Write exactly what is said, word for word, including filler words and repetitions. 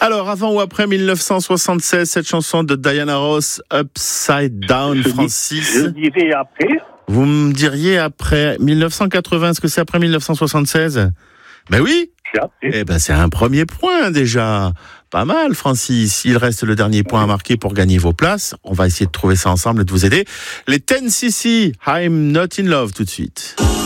Alors, avant ou après dix-neuf cent soixante-seize, cette chanson de Diana Ross, Upside Down, je Francis. Dis, je dirais après. Vous me diriez après dix-neuf cent quatre-vingts, est-ce que c'est après dix-neuf cent soixante-seize ? Ben oui. Eh ben, c'est un premier point déjà. Pas mal, Francis. Il reste le dernier point à marquer pour gagner vos places. On va essayer de trouver ça ensemble et de vous aider. Les ten C C, I'm Not in Love, tout de suite.